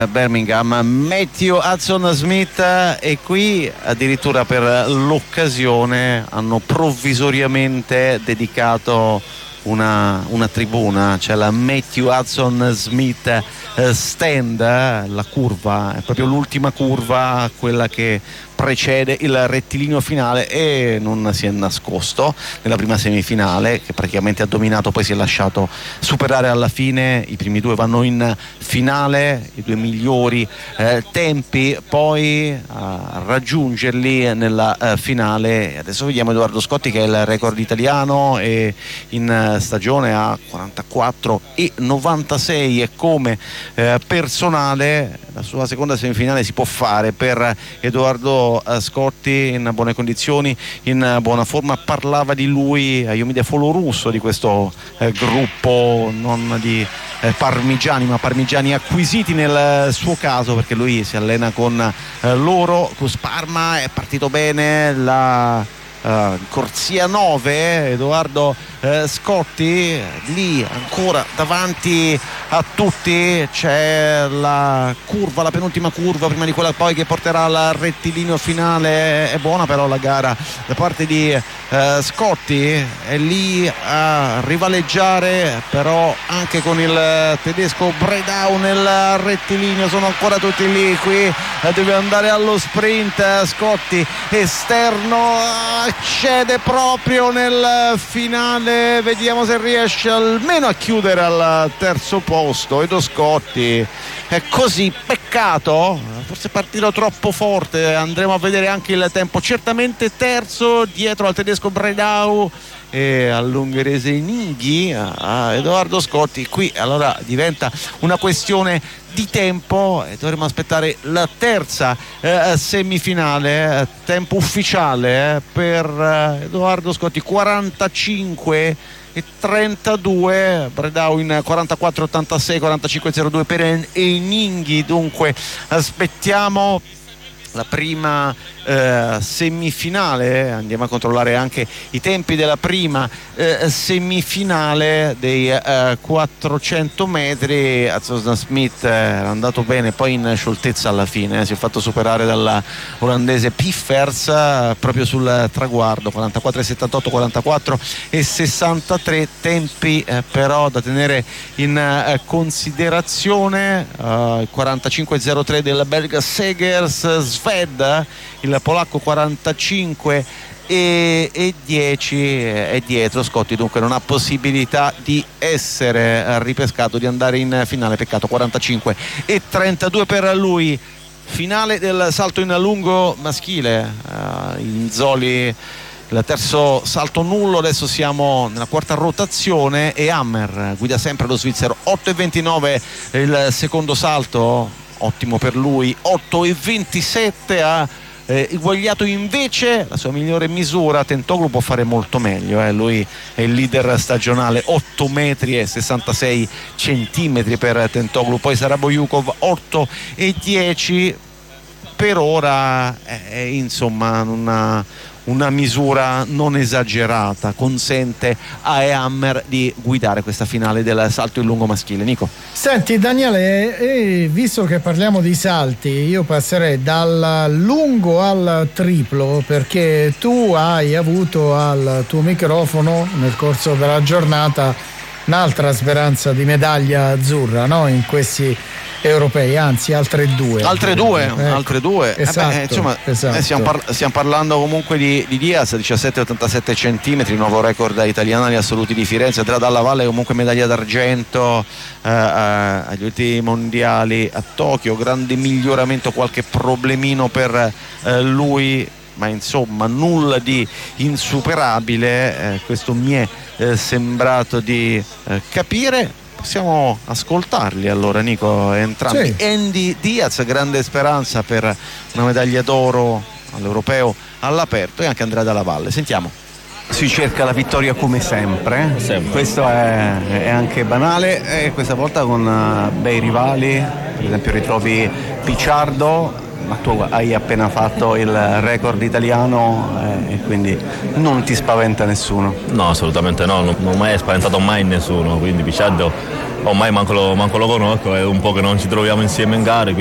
Birmingham, Matthew Hudson Smith, e qui addirittura per l'occasione hanno provvisoriamente dedicato una tribuna, c'è la Matthew Hudson Smith stand, la curva, è proprio l'ultima curva, quella che precede il rettilineo finale, e non si è nascosto nella prima semifinale, che praticamente ha dominato, poi si è lasciato superare alla fine. I primi due vanno in finale, i due migliori tempi poi a raggiungerli nella finale. Adesso vediamo Edoardo Scotti, che è il record italiano, e in stagione a 44,96, e come personale la sua seconda semifinale si può fare per Edoardo Scotti, in buone condizioni, in buona forma. Parlava di lui Iomide Folorusso, di questo gruppo non di parmigiani, ma parmigiani acquisiti nel suo caso, perché lui si allena con loro. Cruz Parma è partito bene, la corsia 9, Edoardo Scotti lì ancora davanti a tutti. C'è la curva, la penultima curva prima di quella poi che porterà al rettilineo finale. È buona però la gara da parte di Scotti, è lì a rivaleggiare però anche con il tedesco Bredau nel rettilineo. Sono ancora tutti lì, qui deve andare allo sprint Scotti, esterno, cede proprio nel finale. Vediamo se riesce almeno a chiudere al terzo posto Edo Scotti. È così, peccato, forse è partito troppo forte. Andremo a vedere anche il tempo. Certamente terzo dietro al tedesco Bredau e all'ungherese Nighi, a Edoardo Scotti. Qui allora diventa una questione di tempo e dovremo aspettare la terza semifinale. Tempo ufficiale per Edoardo Scotti 45,32, Bredau in 44,86, 45,02 per Nighi. Dunque aspettiamo la prima semifinale. Andiamo a controllare anche i tempi della prima semifinale dei 400 metri. Hudson Smith era andato bene, poi in scioltezza alla fine si è fatto superare dalla olandese Piffers proprio sul traguardo. 44,78, 44,63 tempi però da tenere in considerazione. 45,03 del belga Segers Sved, il polacco 45,10 è dietro Scotti, dunque non ha possibilità di essere ripescato, di andare in finale. Peccato. 45,32 per lui. Finale del salto in lungo maschile, Inzoli il terzo salto nullo. Adesso siamo nella quarta rotazione e Hammer guida sempre lo svizzero. 8,29 il secondo salto, ottimo per lui. 8,27 ha eguagliato invece la sua migliore misura. Tentoglu può fare molto meglio, lui è il leader stagionale. 8 metri e 66 centimetri per Tentoglu. Poi sarà Bojukov 8,10. Per ora insomma una misura non esagerata, consente a Hammer di guidare questa finale del salto in lungo maschile. Nico. Senti Daniele, visto che parliamo di salti, io passerei dal lungo al triplo, perché tu hai avuto al tuo microfono nel corso della giornata un'altra speranza di medaglia azzurra, no? In questi europei, anzi altre due. Esatto, insomma, esatto. Stiamo parlando comunque di Diaz, 17,87 centimetri, nuovo record italiano agli assoluti di Firenze. Andrea Dalla Valle comunque medaglia d'argento agli ultimi mondiali a Tokyo. Grande miglioramento, qualche problemino per lui, ma insomma nulla di insuperabile. Questo mi è sembrato di capire. Possiamo ascoltarli allora, Nico, entrambi. Sì. Andy Diaz, grande speranza per una medaglia d'oro all'europeo all'aperto, e anche Andrea Dalla Valle. Sentiamo. Si cerca la vittoria come sempre. Questo è anche banale, e questa volta con bei rivali. Per esempio ritrovi Picciardo, ma tu hai appena fatto il record italiano e quindi non ti spaventa nessuno? No, assolutamente no, non mi è spaventato mai nessuno, quindi Picciardo ormai manco lo conosco, è un po' che non ci troviamo insieme in gare,